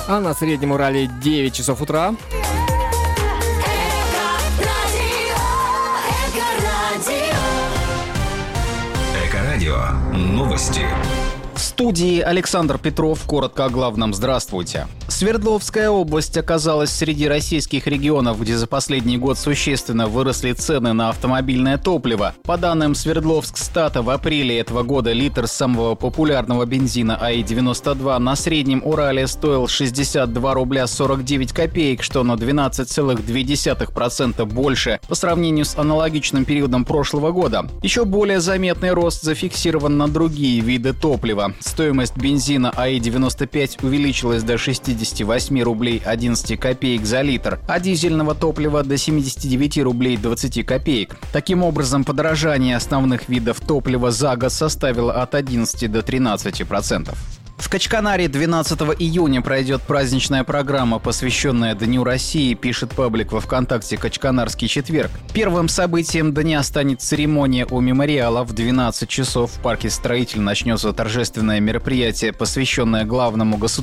А на Среднем Урале 9 часов утра. Эко-радио. Новости. В студии Александр Петров. Коротко о главном. Здравствуйте. Свердловская область оказалась среди российских регионов, где за последний год существенно выросли цены на автомобильное топливо. По данным Свердловскстата, в апреле этого года литр самого популярного бензина АИ-92 на Среднем Урале стоил 62 рубля 49 копеек, что на 12,2% больше по сравнению с аналогичным периодом прошлого года. Еще более заметный рост зафиксирован на другие виды топлива. Стоимость бензина АИ-95 увеличилась до 68 рублей 11 копеек за литр, а дизельного топлива до 79 рублей 20 копеек. Таким образом, подорожание основных видов топлива за год составило от 11 до 13%. В Качканаре 12 июня пройдет праздничная программа, посвященная Дню России, пишет паблик во ВКонтакте «Качканарский четверг». Первым событием дня станет церемония у мемориала. В 12 часов в парке «Строитель» начнется торжественное мероприятие, посвященное главному государственному